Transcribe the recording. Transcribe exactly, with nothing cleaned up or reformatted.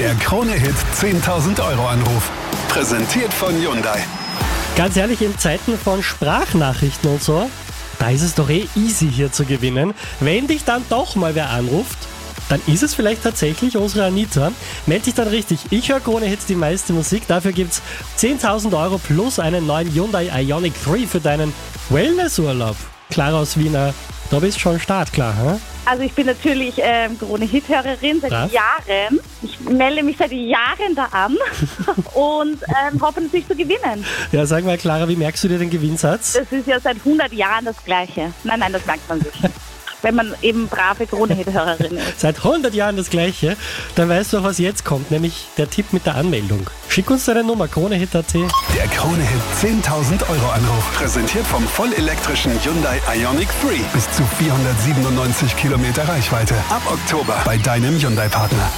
Der Krone-Hit zehntausend Euro Anruf. Präsentiert von Hyundai. Ganz ehrlich, in Zeiten von Sprachnachrichten und so, da ist es doch eh easy hier zu gewinnen. Wenn dich dann doch mal wer anruft, dann ist es vielleicht tatsächlich unsere Anita. Meld dich dann richtig. Ich höre Krone-Hits die meiste Musik. Dafür gibt's zehntausend Euro plus einen neuen Hyundai Ioniq drei für deinen Wellnessurlaub. Clara aus Wiener, da bist schon startklar, hä? Also ich bin natürlich ähm, Krone-Hit-Hörerin seit Was? Jahren. Ich melde mich seit Jahren da an und ähm, hoffe natürlich zu gewinnen. Ja, sag mal, Clara, wie merkst du dir den Gewinnsatz? Das ist ja seit hundert Jahren das Gleiche. Nein, nein, das merkt man sich. Wenn man eben brave Krone-Hit-Hörerin ist. Seit hundert Jahren das Gleiche. Dann weißt du auch, was jetzt kommt, nämlich der Tipp mit der Anmeldung. Schick uns deine Nummer, kronehit punkt at. Der Krone-Hit zehntausend Euro Anruf. Präsentiert vom vollelektrischen Hyundai Ioniq drei. Bis zu vierhundertsiebenundneunzig Kilometer Reichweite. Ab Oktober bei deinem Hyundai-Partner.